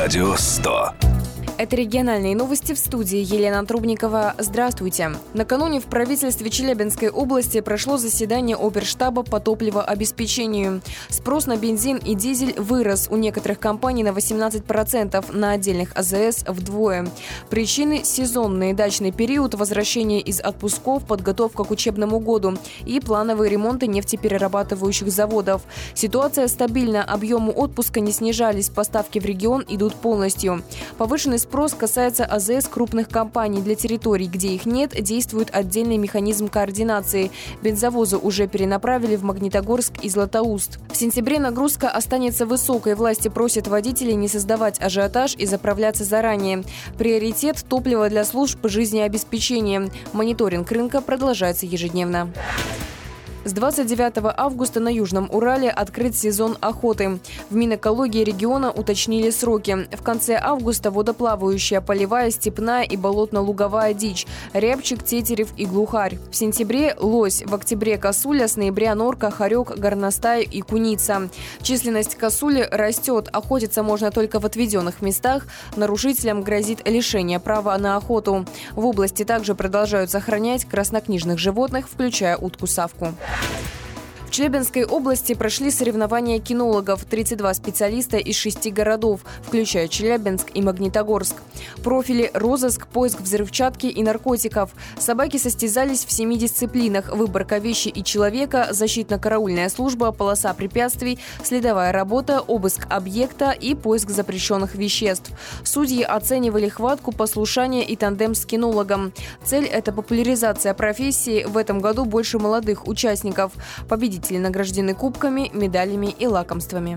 Радио 100. Это региональные новости, в студии Елена Трубникова. Здравствуйте. Накануне в правительстве Челябинской области прошло заседание Оперштаба по топливообеспечению. Спрос на бензин и дизель вырос у некоторых компаний на 18%, на отдельных АЗС вдвое. Причины – сезонный дачный период, возвращение из отпусков, подготовка к учебному году и плановые ремонты нефтеперерабатывающих заводов. Ситуация стабильна, объемы отпуска не снижались, поставки в регион идут полностью. Повышенный спрос касается АЗС крупных компаний. Для территорий, где их нет, действует отдельный механизм координации. Бензовозы уже перенаправили в Магнитогорск и Златоуст. В сентябре нагрузка останется высокой. Власти просят водителей не создавать ажиотаж и заправляться заранее. Приоритет – топливо для служб жизнеобеспечения. Мониторинг рынка продолжается ежедневно. С 29 августа на Южном Урале открыт сезон охоты. В Минэкологии региона уточнили сроки. В конце августа водоплавающая, полевая, степная и болотно-луговая дичь, рябчик, тетерев и глухарь. В сентябре – лось, в октябре – косуля, с ноября – норка, хорек, горностай и куница. Численность косули растет, охотиться можно только в отведенных местах. Нарушителям грозит лишение права на охоту. В области также продолжают сохранять краснокнижных животных, включая утку-савку. В Челябинской области прошли соревнования кинологов. 32 специалиста из 6 городов, включая Челябинск и Магнитогорск. Профили – розыск, поиск взрывчатки и наркотиков. Собаки состязались в 7 дисциплинах: выборка вещи и человека, защитно-караульная служба, полоса препятствий, следовая работа, обыск объекта и поиск запрещенных веществ. Судьи оценивали хватку, послушание и тандем с кинологом. Цель – это популяризация профессии. В этом году больше молодых участников. Победители награждены кубками, медалями и лакомствами.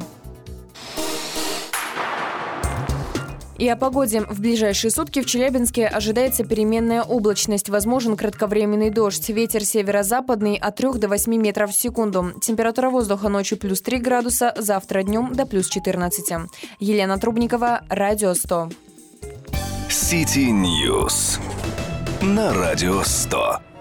И о погоде. В ближайшие сутки в Челябинске ожидается переменная облачность. Возможен кратковременный дождь. Ветер северо-западный от 3 до 8 метров в секунду. Температура воздуха ночью плюс 3 градуса, завтра днем до плюс 14. Елена Трубникова, Радио 100. City News на Радио 100.